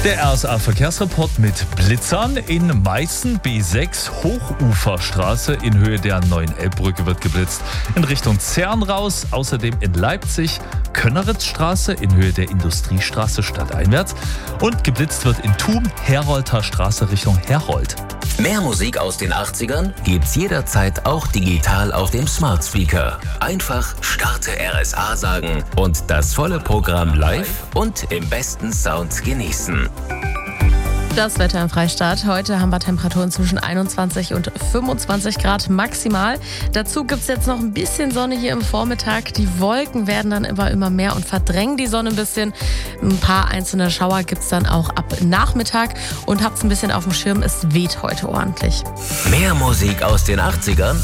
Der RSA-Verkehrsreport mit Blitzern. In Meißen B6 Hochuferstraße in Höhe der neuen Elbbrücke wird geblitzt. In Richtung Zern raus. Außerdem in Leipzig Könneritzstraße in Höhe der Industriestraße stadteinwärts. Und geblitzt wird in Thum Herolter Straße Richtung Herold. Mehr Musik aus den 80ern gibt's jederzeit auch digital auf dem Smart Speaker. Einfach Starte RSA sagen und das volle Programm live und im besten Sound genießen. Das Wetter im Freistaat. Heute haben wir Temperaturen zwischen 21 und 25 Grad maximal. Dazu gibt es jetzt noch ein bisschen Sonne hier im Vormittag. Die Wolken werden dann immer mehr und verdrängen die Sonne ein bisschen. Ein paar einzelne Schauer gibt es dann auch ab Nachmittag. Und habt's ein bisschen auf dem Schirm, es weht heute ordentlich. Mehr Musik aus den 80ern